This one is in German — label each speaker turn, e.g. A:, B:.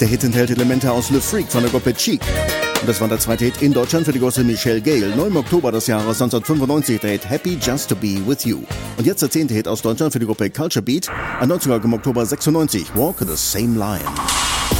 A: Der Hit enthält Elemente aus Le Freak von der Gruppe Cheek. Und das war der zweite Hit in Deutschland für die große Michelle Gale. 9. Oktober des Jahres 1995 der Hit Happy Just to Be With You. Und jetzt der 10. Hit aus Deutschland für die Gruppe Culture Beat. Ein 90er im Oktober 96, Walk the Same Line.